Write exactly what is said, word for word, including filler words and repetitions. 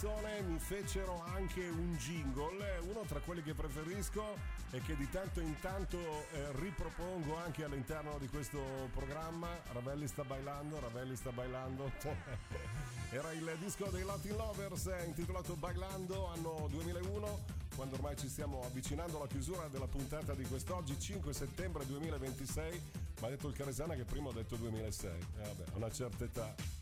mi fecero anche un jingle, uno tra quelli che preferisco e che di tanto in tanto eh, ripropongo anche all'interno di questo programma. Ravelli sta bailando, Ravelli sta bailando. Era il disco dei Latin Lovers intitolato Bailando, anno duemilauno, quando ormai ci stiamo avvicinando alla chiusura della puntata di quest'oggi, cinque settembre duemilaventisei. Ma ha detto il Caresana che prima ho detto duemilasei. Eh vabbè, a una certa età